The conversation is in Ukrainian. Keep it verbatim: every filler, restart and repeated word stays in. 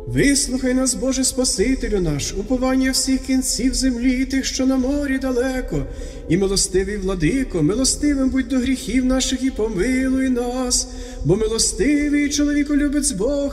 Вислухай нас, Боже Спасителю наш, уповання всіх кінців землі, тих, що на морі далеко, і милостивий владико, милостивим будь до гріхів наших і помилуй нас, бо милостивий чоловіколюбець Бог,